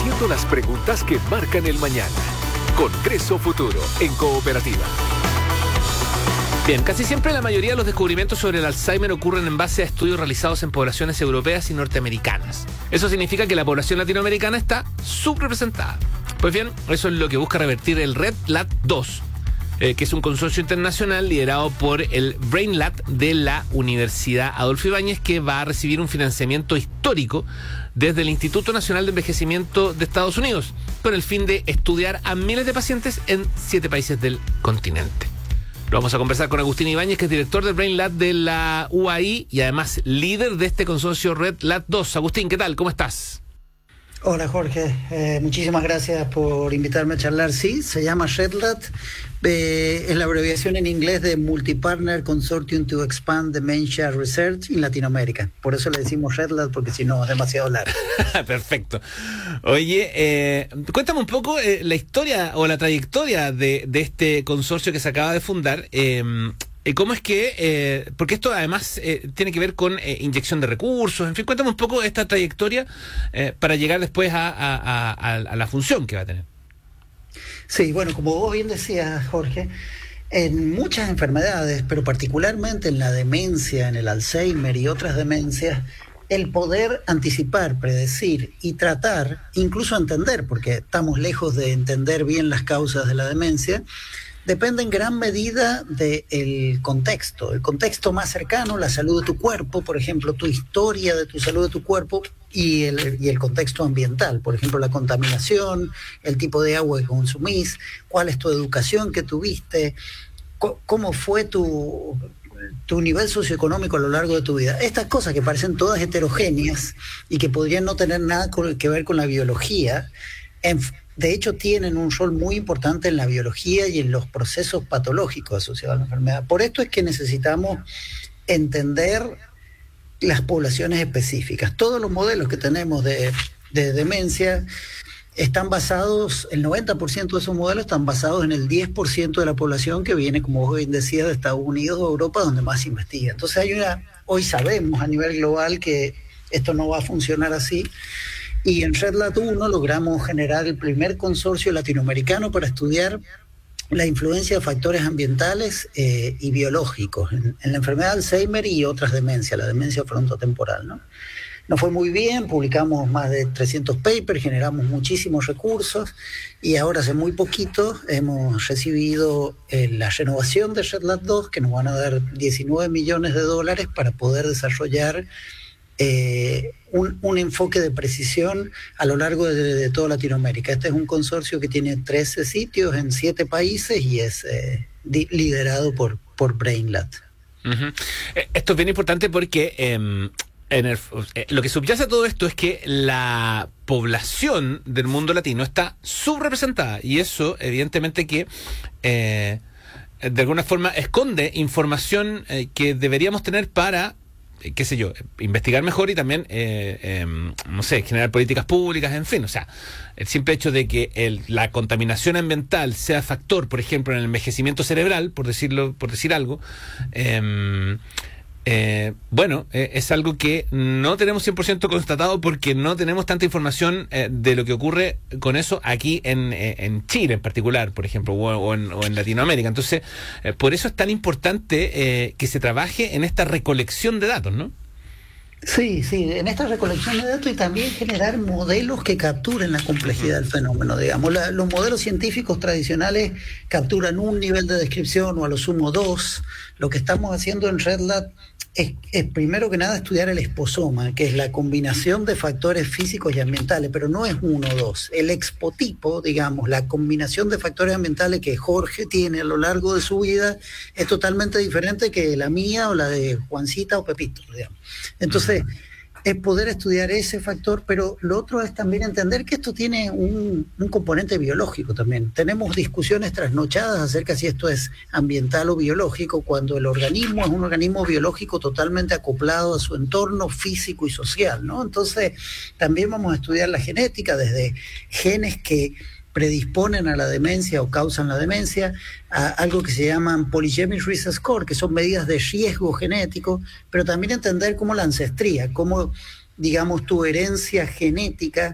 haciendo las preguntas que marcan el mañana. Congreso Futuro en Cooperativa. Bien, casi siempre la mayoría de los descubrimientos sobre el Alzheimer ocurren en base a estudios realizados en poblaciones europeas y norteamericanas. Eso significa que la población latinoamericana está subrepresentada. Pues bien, eso es lo que busca revertir el REDLAT2, que es un consorcio internacional liderado por el BrainLat de la Universidad Adolfo Ibáñez, que va a recibir un financiamiento histórico desde el Instituto Nacional de Envejecimiento de Estados Unidos, con el fin de estudiar a miles de pacientes en 7 países del continente. Lo vamos a conversar con Agustín Ibáñez, que es director del BrainLat de la UAI y además líder de este consorcio REDLAT2. Agustín, ¿qué tal? ¿Cómo estás? Hola Jorge, muchísimas gracias por invitarme a charlar. Sí, se llama REDLAT, es la abreviación en inglés de Multi-Partner Consortium to Expand Dementia Research in Latinoamérica. Por eso le decimos REDLAT, porque si no es demasiado largo. Perfecto. Oye, cuéntame un poco la historia o la trayectoria de este consorcio que se acaba de fundar. ¿Cómo es que, porque esto además tiene que ver con inyección de recursos, en fin, cuéntame un poco esta trayectoria para llegar después a la función que va a tener? Sí, bueno, como vos bien decías, Jorge, en muchas enfermedades, pero particularmente en la demencia, en el Alzheimer y otras demencias, el poder anticipar, predecir y tratar, incluso entender, porque estamos lejos de entender bien las causas de la demencia, depende en gran medida del contexto. El contexto más cercano, la salud de tu cuerpo, por ejemplo, tu historia de tu salud de tu cuerpo y el contexto ambiental, por ejemplo, la contaminación, el tipo de agua que consumís, cuál es tu educación que tuviste, cómo fue tu nivel socioeconómico a lo largo de tu vida. Estas cosas que parecen todas heterogéneas y que podrían no tener nada que ver con la biología, de hecho tienen un rol muy importante en la biología y en los procesos patológicos asociados a la enfermedad. Por esto es que necesitamos entender las poblaciones específicas. Todos los modelos que tenemos de demencia están basados, el 90% de esos modelos están basados en el 10% de la población que viene, como vos bien decías, de Estados Unidos o Europa, donde más se investiga. Entonces hoy sabemos a nivel global que esto no va a funcionar así. Y en REDLAT 1 logramos generar el primer consorcio latinoamericano para estudiar la influencia de factores ambientales y biológicos en la enfermedad de Alzheimer y otras demencias, la demencia frontotemporal, ¿no? Nos fue muy bien, publicamos más de 300 papers, generamos muchísimos recursos y ahora hace muy poquito hemos recibido la renovación de REDLAT 2, que nos van a dar $19 millones para poder desarrollar un enfoque de precisión a lo largo de toda Latinoamérica. Este es un consorcio que tiene 13 sitios en 7 países y es liderado por BrainLat. Uh-huh. Esto es bien importante porque lo que subyace a todo esto es que la población del mundo latino está subrepresentada y eso evidentemente que de alguna forma esconde información que deberíamos tener para qué sé yo, investigar mejor y también, no sé, generar políticas públicas, en fin. O sea, el simple hecho de que la contaminación ambiental sea factor, por ejemplo, en el envejecimiento cerebral, por decir algo, es algo que no tenemos 100% constatado porque no tenemos tanta información de lo que ocurre con eso aquí en Chile en particular, por ejemplo, o en Latinoamérica. Entonces, por eso es tan importante que se trabaje en esta recolección de datos, ¿no? Sí, en esta recolección de datos y también generar modelos que capturen la complejidad del fenómeno, digamos. Los modelos científicos tradicionales capturan un nivel de descripción o a lo sumo 2. Lo que estamos haciendo en REDLAT es primero que nada estudiar el exposoma, que es la combinación de factores físicos y ambientales, pero no es 1 o 2. El expotipo, digamos, la combinación de factores ambientales que Jorge tiene a lo largo de su vida es totalmente diferente que la mía o la de Juancita o Pepito, digamos. Entonces, es poder estudiar ese factor, pero lo otro es también entender que esto tiene un componente biológico también. Tenemos discusiones trasnochadas acerca de si esto es ambiental o biológico, cuando el organismo es un organismo biológico totalmente acoplado a su entorno físico y social, ¿no? Entonces, también vamos a estudiar la genética desde genes que predisponen a la demencia o causan la demencia, a algo que se llaman Polygenic Risk Score, que son medidas de riesgo genético, pero también entender cómo la ancestría, cómo, digamos, tu herencia genética